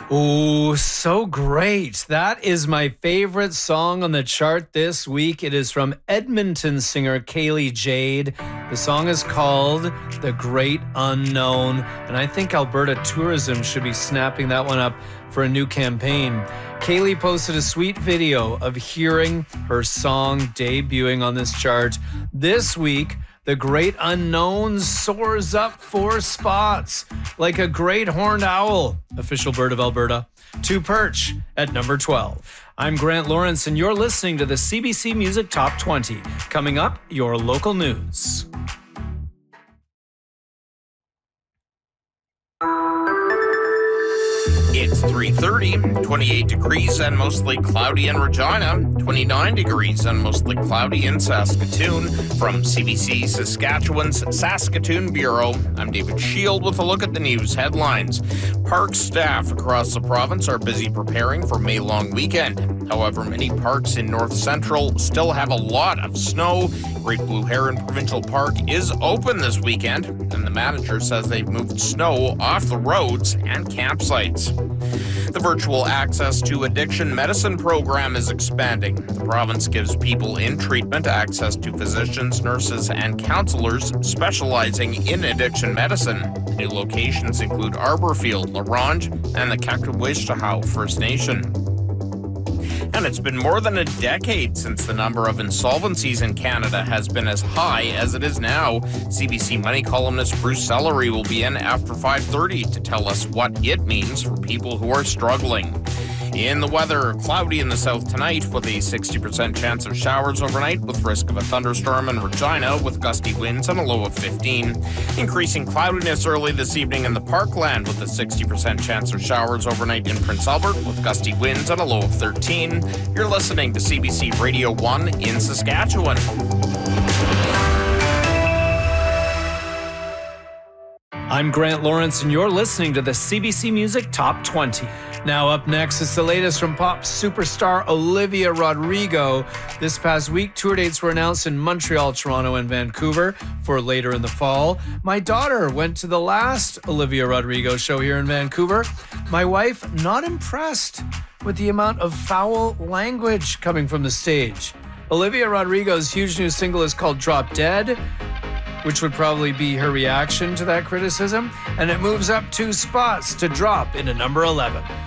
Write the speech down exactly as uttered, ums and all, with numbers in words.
Oh, so great. That is my favorite song on the chart this week. It is from Edmonton singer Kaylee Jade. The song is called The Great Unknown, and I think Alberta Tourism should be snapping that one up for a new campaign. Kaylee posted a sweet video of hearing her song debuting on this chart. This week, The Great Unknown soars up four spots like a great horned owl, official bird of Alberta, to perch at number twelve. I'm Grant Lawrence, and you're listening to the C B C Music Top twenty. Coming up, your local news. It's three thirty, twenty-eight degrees and mostly cloudy in Regina, twenty-nine degrees and mostly cloudy in Saskatoon. From C B C Saskatchewan's Saskatoon Bureau, I'm David Shield with a look at the news headlines. Park staff across the province are busy preparing for May-long weekend. However, many parks in North Central still have a lot of snow. Great Blue Heron Provincial Park is open this weekend, and the manager says they've moved snow off the roads and campsites. The Virtual Access to Addiction Medicine program is expanding. The province gives people in treatment access to physicians, nurses, and counselors specializing in addiction medicine. The new locations include Arborfield, La Ronge, and the Kakowishtahow First Nation. And it's been more than a decade since the number of insolvencies in Canada has been as high as it is now. C B C Money columnist Bruce Sellery will be in after five thirty to tell us what it means for people who are struggling. In the weather, cloudy in the south tonight with a sixty percent chance of showers overnight with risk of a thunderstorm in Regina with gusty winds and a low of fifteen. Increasing cloudiness early this evening in the Parkland with a sixty percent chance of showers overnight in Prince Albert with gusty winds and a low of thirteen. You're listening to C B C Radio one in Saskatchewan. I'm Grant Lawrence, and you're listening to the C B C Music Top twenty. Now up next is the latest from pop superstar Olivia Rodrigo. This past week, tour dates were announced in Montreal, Toronto, and Vancouver for later in the fall. My daughter went to the last Olivia Rodrigo show here in Vancouver. My wife, not impressed with the amount of foul language coming from the stage. Olivia Rodrigo's huge new single is called Drop Dead, which would probably be her reaction to that criticism, and it moves up two spots to drop into number eleven.